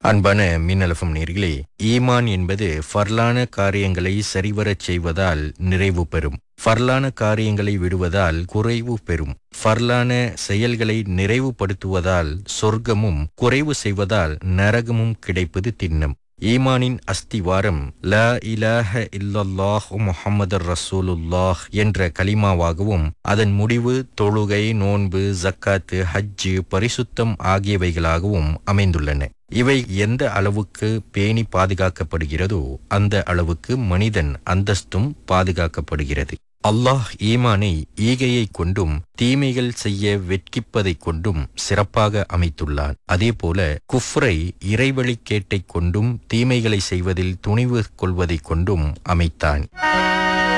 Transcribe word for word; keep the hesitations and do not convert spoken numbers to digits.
அன்பான மின்னலஃபம் நேர்களே, ஈமான் என்பது ஃபர்லான காரியங்களை சரிவரச் செய்வதால் நிறைவு பெறும். ஃபர்லான காரியங்களை விடுவதால் குறைவு பெறும். ஃபர்லான செயல்களை நிறைவுபடுத்துவதால் சொர்க்கமும், குறைவு செய்வதால் நரகமும் கிடைப்பது திண்ணம். ஈமானின் அஸ்திவாரம் லா இலாஹ இல்லல்லாஹ் முஹம்மதர் ரசூலுல்லாஹ் என்ற கலிமாவாகவும், அதன் முடிவு தொழுகை, நோன்பு, ஜக்காத்து, ஹஜ்ஜு, பரிசுத்தம் ஆகியவைகளாகவும் அமைந்துள்ளன. இவை எந்த அளவுக்கு பேணி பாதுகாக்கப்படுகிறதோ அந்த அளவுக்கு மனிதன் அந்தஸ்தும் பாதுகாக்கப்படுகிறது. அல்லாஹ் ஈமானை ஈகையை கொண்டும் தீமைகள் செய்ய வெட்கிப்பதை கொண்டும் சிறப்பாக அமைத்துள்ளான். அதேபோல குஃப்ரை இறைவழிக்கேட்டை கொண்டும் தீமைகளை செய்வதில் துணிவு கொள்வதை கொண்டும் அமைத்தான்.